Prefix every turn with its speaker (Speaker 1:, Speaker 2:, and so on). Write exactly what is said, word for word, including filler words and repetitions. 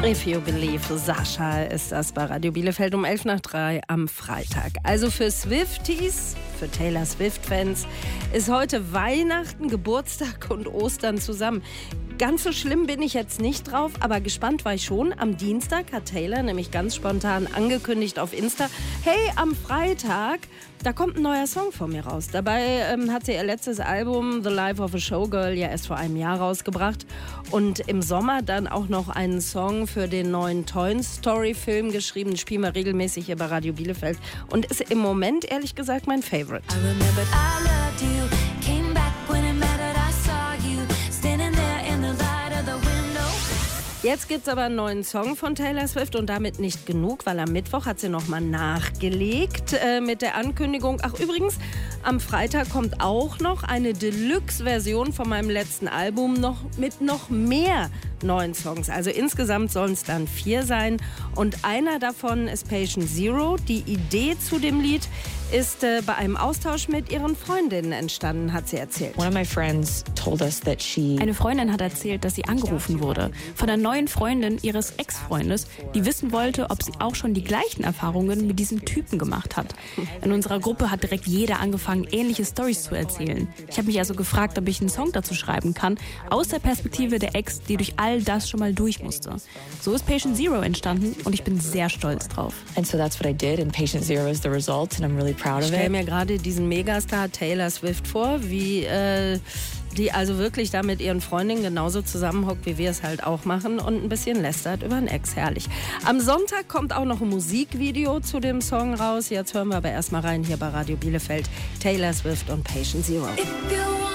Speaker 1: If You Believe, Sascha ist das bei Radio Bielefeld um elf nach drei am Freitag. Also für Swifties, für Taylor Swift-Fans ist heute Weihnachten, Geburtstag und Ostern zusammen. Ganz so schlimm bin ich jetzt nicht drauf, aber gespannt war ich schon. Am Dienstag hat Taylor nämlich ganz spontan angekündigt auf Insta, hey, am Freitag, da kommt ein neuer Song von mir raus. Dabei ähm, hat sie ihr letztes Album The Life of a Showgirl ja erst vor einem Jahr rausgebracht und im Sommer dann auch noch einen Song für den neuen Toy Story Film geschrieben. Den spielen wir regelmäßig hier bei Radio Bielefeld und ist im Moment ehrlich gesagt mein Favorite.
Speaker 2: I remembered I loved you, came back when it mattered, I saw you, standing there in the light of the window.
Speaker 1: Jetzt gibt es aber einen neuen Song von Taylor Swift und damit nicht genug, weil am Mittwoch hat sie nochmal nachgelegt äh, mit der Ankündigung. Ach übrigens, am Freitag kommt auch noch eine Deluxe-Version von meinem letzten Album noch mit noch mehr neuen Songs. Also insgesamt sollen es dann vier sein und einer davon ist Patient Zero. Die Idee zu dem Lied ist äh, bei einem Austausch mit ihren Freundinnen entstanden, hat sie erzählt.
Speaker 3: One of my friends told us that she
Speaker 4: Eine Freundin hat erzählt, dass sie angerufen wurde von einer neuen Freundin ihres Ex-Freundes, die wissen wollte, ob sie auch schon die gleichen Erfahrungen mit diesem Typen gemacht hat. In unserer Gruppe hat direkt jeder angefangen, ähnliche Storys zu erzählen. Ich habe mich also gefragt, ob ich einen Song dazu schreiben kann, aus der Perspektive der Ex, die durch all das schon mal durch musste. So ist Patient Zero entstanden und ich bin sehr stolz drauf.
Speaker 3: and so that's what I did, and Patient Zero is the result, and I'm really proud
Speaker 1: Ich
Speaker 3: of
Speaker 1: stelle
Speaker 3: it.
Speaker 1: mir gerade diesen Megastar Taylor Swift vor, wie äh, die also wirklich da mit ihren Freundinnen genauso zusammenhockt, wie wir es halt auch machen und ein bisschen lästert über einen Ex. Herrlich. Am Sonntag kommt auch noch ein Musikvideo zu dem Song raus. Jetzt hören wir aber erstmal rein hier bei Radio Bielefeld. Taylor Swift und Patient Zero.
Speaker 2: If you